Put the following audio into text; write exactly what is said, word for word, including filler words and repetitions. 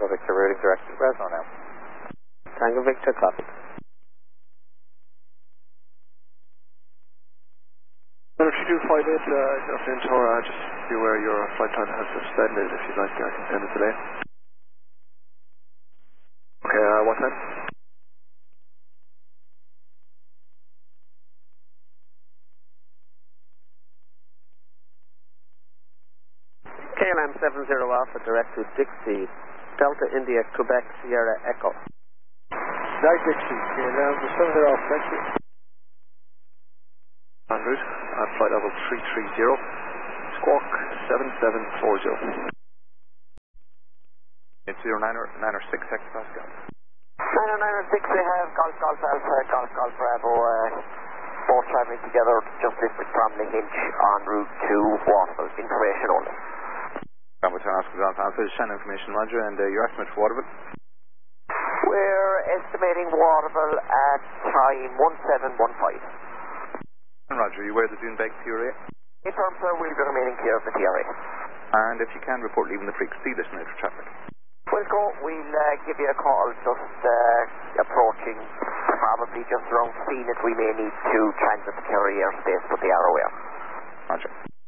Tango Victor, rerouting direct to Fresno now. Tango Victor, copy. If you do five eight, uh, just in tour, uh, just be aware your flight time has suspended. If you'd like, I can send it today. Okay, uh, what time? K L M seven zero Alpha, direct to Dixie, Delta India, Quebec, Sierra Echo. Right, Dixie, K L M seven zero Alpha, thank you. En route at flight level three three zero, squawk seven seven four zero. It's zero nine or six hectopascal. nine oh nine oh six, we have Golf Golf Alpha, Golf Golf Bravo, uh, both travelling together, just listed from the Hinch en route to Waterville. Information only. Bravo ten Oscar Golf Alpha, Shannon Information Roger, and uh, your estimate for Waterville? We're estimating Waterville at time one seven one five. Roger, you aware the Dune Beg T R A? Confirmed, sir, we'll be remaining clear of the T R A. And if you can, report leaving the frequency destination traffic. We'll go, we'll uh, give you a call just uh, approaching, probably just around Phoenix. We may need to transit the carrier airspace, but they are aware. Roger.